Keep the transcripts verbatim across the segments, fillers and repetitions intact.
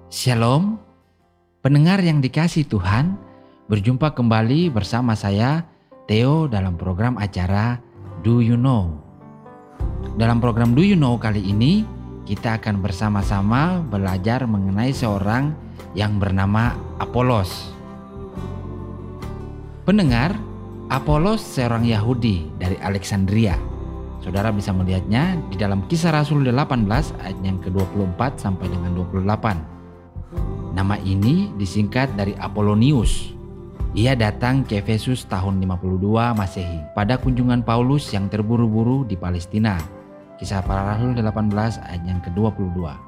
Shalom, pendengar yang dikasihi Tuhan, berjumpa kembali bersama saya Theo dalam program acara Do You Know. Dalam program Do You Know kali ini, kita akan bersama-sama belajar mengenai seorang yang bernama Apolos. Pendengar, Apolos seorang Yahudi dari Alexandria. Saudara bisa melihatnya di dalam Kisah Rasul delapan belas ayat yang ke dua puluh empat sampai dengan dua puluh delapan. Nama ini disingkat dari Apolonius. Ia datang ke Efesus tahun lima puluh dua Masehi pada kunjungan Paulus yang terburu-buru di Palestina. Kisah Para Rasul delapan belas ayat yang ke dua puluh dua.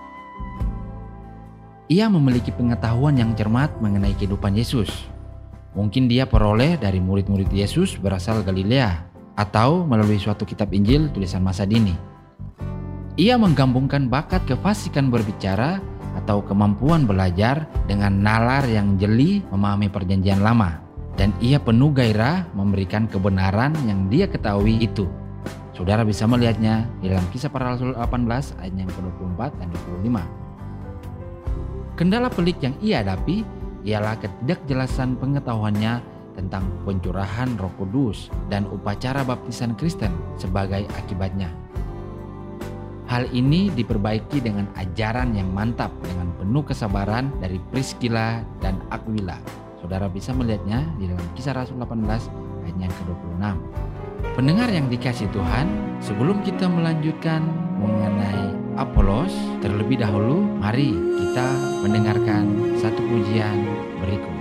Ia memiliki pengetahuan yang cermat mengenai kehidupan Yesus. Mungkin dia peroleh dari murid-murid Yesus berasal Galilea atau melalui suatu kitab Injil tulisan masa dini. Ia menggabungkan bakat kefasikan berbicara atau kemampuan belajar dengan nalar yang jeli memahami perjanjian lama, dan ia penuh gairah memberikan kebenaran yang dia ketahui itu. Saudara bisa melihatnya di dalam Kisah Para Rasul delapan belas ayat yang ke dua puluh empat dan dua puluh lima. Kendala pelik yang ia hadapi ialah ketidakjelasan pengetahuannya tentang pencurahan Roh Kudus dan upacara baptisan Kristen sebagai akibatnya. Hal ini diperbaiki dengan ajaran yang mantap dengan penuh kesabaran dari Priscilla dan Aquila. Saudara bisa melihatnya di dalam Kisah Rasul delapan belas ayat yang ke dua puluh enam. Pendengar yang dikasihi Tuhan, sebelum kita melanjutkan mengenai Apolos, terlebih dahulu mari kita mendengarkan satu pujian berikut.